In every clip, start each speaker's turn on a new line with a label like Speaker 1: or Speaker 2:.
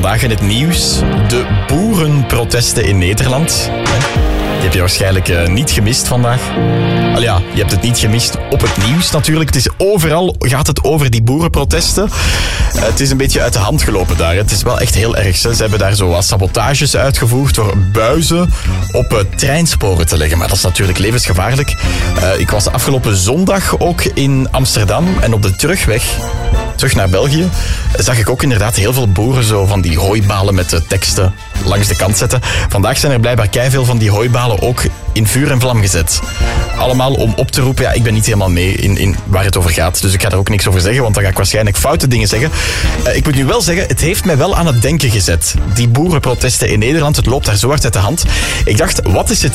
Speaker 1: Vandaag in het nieuws de boerenprotesten in Nederland. Die heb je waarschijnlijk niet gemist vandaag. Al ja, je hebt het niet gemist op het nieuws natuurlijk. Het is overal gaat het over die boerenprotesten. Het is een beetje uit de hand gelopen daar. Het is wel echt heel erg. Ze hebben daar zo wat sabotages uitgevoerd door buizen op treinsporen te leggen. Maar dat is natuurlijk levensgevaarlijk. Ik was afgelopen zondag ook in Amsterdam en op de terugweg terug naar België zag ik ook inderdaad heel veel boeren zo van die hooibalen met de teksten langs de kant zetten. Vandaag zijn er blijkbaar keiveel van die hooibalen ook in vuur en vlam gezet. Allemaal om op te roepen, ja, ik ben niet helemaal mee in waar het over gaat. Dus ik ga er ook niks over zeggen, want dan ga ik waarschijnlijk foute dingen zeggen. Ik moet nu wel zeggen, het heeft mij wel aan het denken gezet. Die boerenprotesten in Nederland, het loopt daar zo hard uit de hand. Ik dacht, wat is het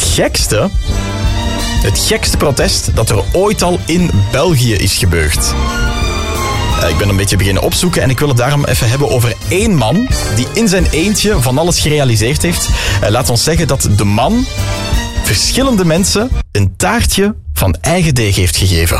Speaker 1: gekste protest dat er ooit al in België is gebeurd? Ik ben een beetje beginnen opzoeken en ik wil het daarom even hebben over één man die in zijn eentje van alles gerealiseerd heeft. Laat ons zeggen dat de man verschillende mensen een taartje van eigen deeg heeft gegeven.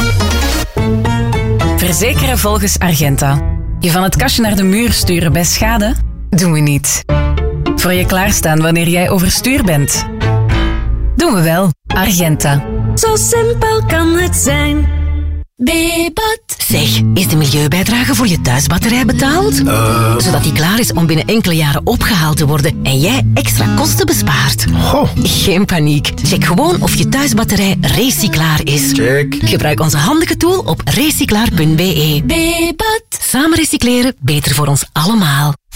Speaker 2: Verzekeren volgens Argenta. Je van het kastje naar de muur sturen bij schade? Doen we niet. Voor je klaarstaan wanneer jij overstuur bent? Doen we wel. Argenta.
Speaker 3: Zo simpel kan het zijn. Bebot.
Speaker 4: Zeg, is de milieubijdrage voor je thuisbatterij betaald? Zodat die klaar is om binnen enkele jaren opgehaald te worden en jij extra kosten bespaart. Geen paniek. Check gewoon of je thuisbatterij recyclaar is.
Speaker 5: Check.
Speaker 4: Gebruik onze handige tool op recyclaar.be.
Speaker 3: Bebot.
Speaker 4: Samen recycleren, beter voor ons allemaal.